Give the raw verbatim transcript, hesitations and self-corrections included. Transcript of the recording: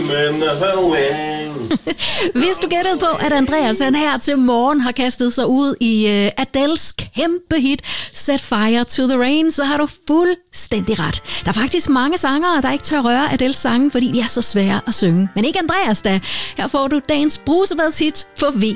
women of her wing. Hvis du gættede på, at Andreas han her til morgen har kastet sig ud i uh, Adele's kæmpe hit Set Fire to the Rain, så har du fuldstændig ret. Der er faktisk mange sangere, der ikke tør røre Adeles sange, fordi de er så svære at synge. Men ikke Andreas da. Her får du dagens brusebads hit på V